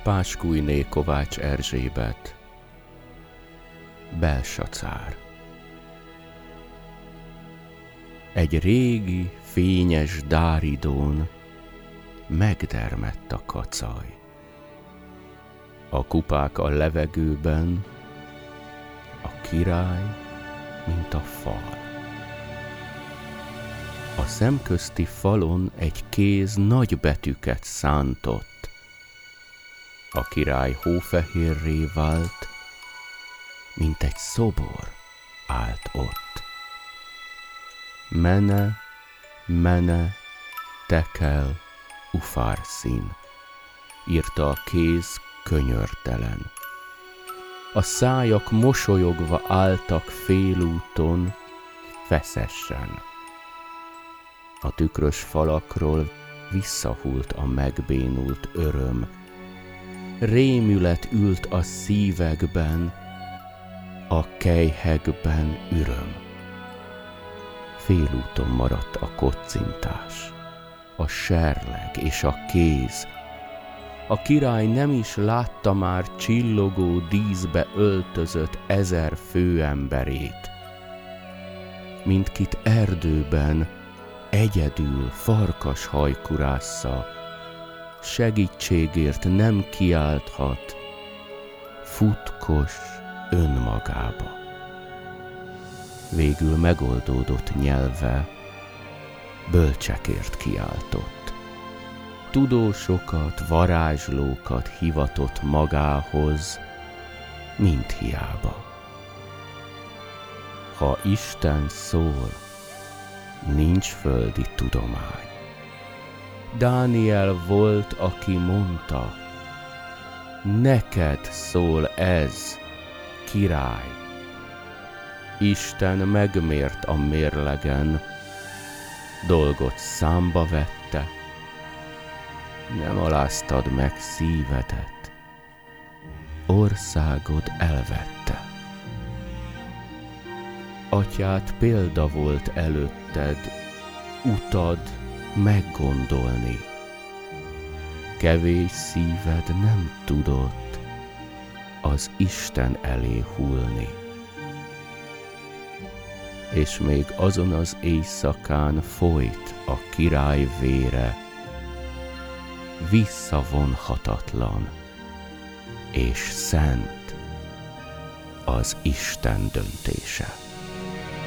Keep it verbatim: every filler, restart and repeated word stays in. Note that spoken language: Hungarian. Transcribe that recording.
Páskújné Kovács Erzsébet, Belsacár. Egy régi, fényes dáridón megdermedt a kacaj. A kupák a levegőben, a király, mint a fal. A szemközti falon egy kéz nagy betűket szántott. A király hófehérré vált, mint egy szobor állt ott. Mene, mene, tekel, ufárszín, írta a kéz könyörtelen. A szájak mosolyogva álltak félúton, feszesen. A tükrös falakról visszahult a megbénult öröm. Rémület ült a szívekben, a kelyhekben üröm. Félúton maradt a kocintás, a serleg és a kéz. A király nem is látta már csillogó díszbe öltözött ezer főemberét. Mindkit erdőben egyedül farkas hajkurásza, segítségért nem kiálthat, futkos önmagába. Végül megoldódott nyelve, bölcsekért kiáltott. Tudósokat, varázslókat hivatott magához, mind hiába. Ha Isten szól, nincs földi tudomány. Dániel volt, aki mondta, neked szól ez, király. Isten megmért a mérlegen, dolgot számba vette, nem aláztad meg szívedet, országod elvette. Atyád példa volt előtted, utad meggondolni. Kevés szíved nem tudott az Isten elé hullni. És még azon az éjszakán folyt a király vére, visszavonhatatlan és szent az Isten döntése.